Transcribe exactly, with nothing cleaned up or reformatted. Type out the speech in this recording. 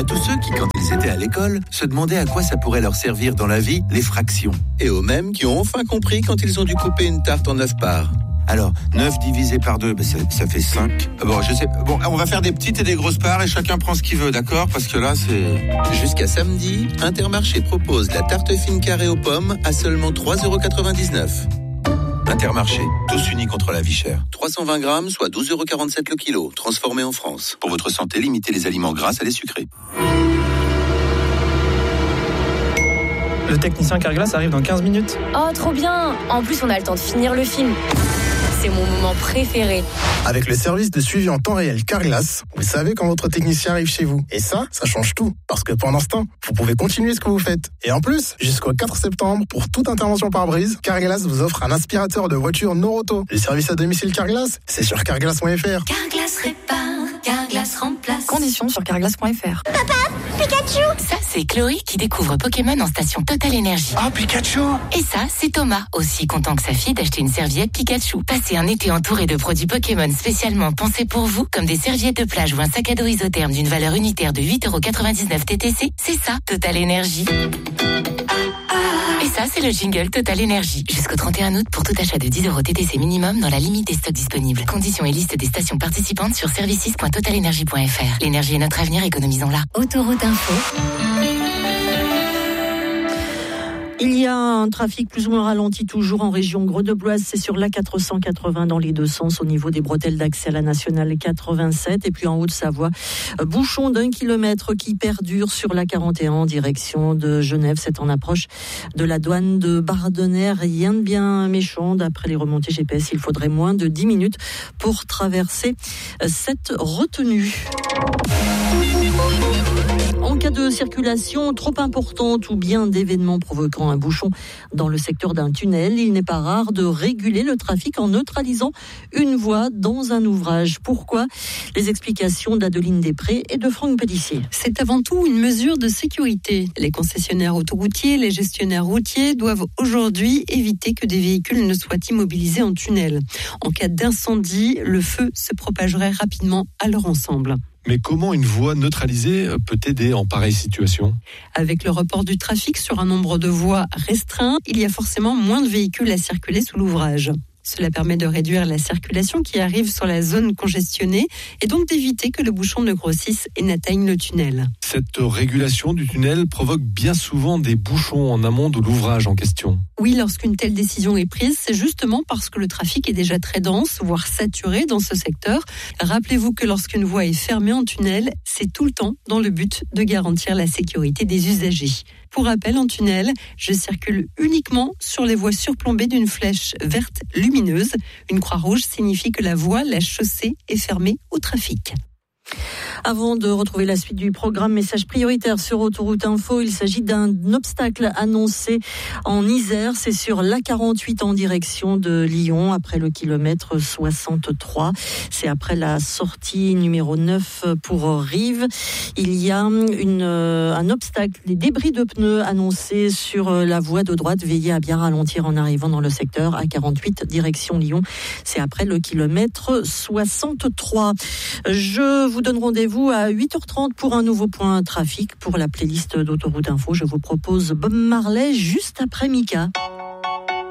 À tous ceux qui, quand ils étaient à l'école, se demandaient à quoi ça pourrait leur servir dans la vie, les fractions. Et aux mêmes qui ont enfin compris quand ils ont dû couper une tarte en neuf parts. Alors, neuf divisé par deux, ben ça, ça fait cinq. Bon, je sais. Bon, on va faire des petites et des grosses parts et chacun prend ce qu'il veut, d'accord ? Parce que là, c'est... Jusqu'à samedi, Intermarché propose la tarte fine carrée aux pommes à seulement trois euros quatre-vingt-dix-neuf. Intermarché, tous unis contre la vie chère. trois cent vingt grammes, soit douze euros quarante-sept le kilo, transformé en France. Pour votre santé, limitez les aliments gras à les sucrés. Le technicien Carglass arrive dans quinze minutes. Oh, trop bien! En plus, on a le temps de finir le film. C'est mon moment préféré. Avec le service de suivi en temps réel Carglass, vous savez quand votre technicien arrive chez vous. Et ça, ça change tout. Parce que pendant ce temps, vous pouvez continuer ce que vous faites. Et en plus, jusqu'au quatre septembre, pour toute intervention par brise, Carglass vous offre un aspirateur de voiture Noroto. Le service à domicile Carglass, c'est sur carglass point f r. Carglass répare, Carglass remplace. Conditions sur carglass point f r. Papa, Pikachu! Ça, c'est Chloé qui découvre Pokémon en station Total Énergie. Ah, oh, Pikachu! Et ça, c'est Thomas, aussi content que sa fille d'acheter une serviette Pikachu. Passez un été entouré de produits Pokémon spécialement pensés pour vous, comme des serviettes de plage ou un sac à dos isotherme d'une valeur unitaire de huit euros quatre-vingt-dix-neuf T T C. C'est ça, Total Énergie. Et ça, c'est le jingle Total Énergie. Jusqu'au trente et un août pour tout achat de dix euros T T C minimum dans la limite des stocks disponibles. Conditions et liste des stations participantes sur services point total énergie point f r. L'énergie est notre avenir, économisons-la. Autoroute Info. Il y a un trafic plus ou moins ralenti toujours en région grenobloise, c'est sur l'A quatre cent quatre-vingts dans les deux sens au niveau des bretelles d'accès à la nationale quatre-vingt-sept et puis en Haute-Savoie, bouchon d'un kilomètre qui perdure sur l'A quarante et un en direction de Genève, c'est en approche de la douane de Bardonnay. Rien de bien méchant, d'après les remontées G P S, il faudrait moins de dix minutes pour traverser cette retenue. En cas de circulation trop importante ou bien d'événements provoquant un bouchon dans le secteur d'un tunnel, il n'est pas rare de réguler le trafic en neutralisant une voie dans un ouvrage. Pourquoi ? Les explications d'Adeline Després et de Franck Pellissier. C'est avant tout une mesure de sécurité. Les concessionnaires autoroutiers, les gestionnaires routiers doivent aujourd'hui éviter que des véhicules ne soient immobilisés en tunnel. En cas d'incendie, le feu se propagerait rapidement à leur ensemble. Mais comment une voie neutralisée peut aider en pareille situation ? Avec le report du trafic sur un nombre de voies restreint, il y a forcément moins de véhicules à circuler sous l'ouvrage. Cela permet de réduire la circulation qui arrive sur la zone congestionnée et donc d'éviter que le bouchon ne grossisse et n'atteigne le tunnel. Cette régulation du tunnel provoque bien souvent des bouchons en amont de l'ouvrage en question. Oui, lorsqu'une telle décision est prise, c'est justement parce que le trafic est déjà très dense, voire saturé dans ce secteur. Rappelez-vous que lorsqu'une voie est fermée en tunnel, c'est tout le temps dans le but de garantir la sécurité des usagers. Pour rappel, en tunnel, je circule uniquement sur les voies surplombées d'une flèche verte lumineuse. Une croix rouge signifie que la voie, la chaussée, est fermée au trafic. Avant de retrouver la suite du programme Message prioritaire sur Autoroute Info, il s'agit d'un obstacle annoncé en Isère. C'est sur l'A quarante-huit en direction de Lyon, après le kilomètre soixante-trois. C'est après la sortie numéro neuf pour Rive. Il y a une, un obstacle, des débris de pneus annoncés sur la voie de droite. Veillez à bien ralentir en arrivant dans le secteur A quarante-huit direction Lyon. C'est après le kilomètre soixante-trois. Je vous donne rendez-vous à huit heures trente pour un nouveau point trafic. Pour la playlist d'Autoroute Info, je vous propose Bob Marley juste après Mika.